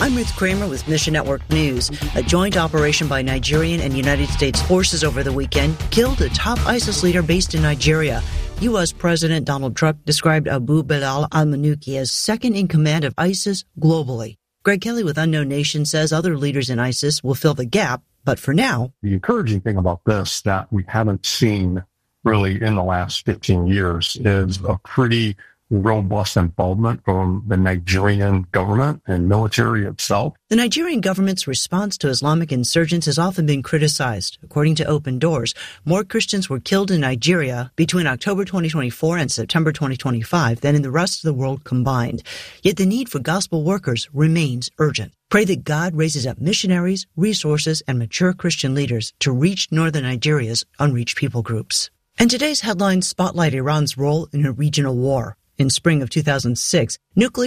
I'm Ruth Kramer with Mission Network News. A joint operation by Nigerian and United States forces over the weekend killed a top ISIS leader based in Nigeria. U.S. President Donald Trump described Abu Bilal al-Manuki as second in command of ISIS globally. Greg Kelly with Unknown Nation says other leaders in ISIS will fill the gap, but for now... The encouraging thing about this that we haven't seen really in the last 15 years is a pretty robust involvement from the Nigerian government and military itself. The Nigerian government's response to Islamic insurgents has often been criticized. According to Open Doors, more Christians were killed in Nigeria between October 2024 and September 2025 than in the rest of the world combined. Yet the need for gospel workers remains urgent. Pray that God raises up missionaries, resources, and mature Christian leaders to reach northern Nigeria's unreached people groups. And today's headlines spotlight Iran's role in a regional war. In spring of 2006, nuclear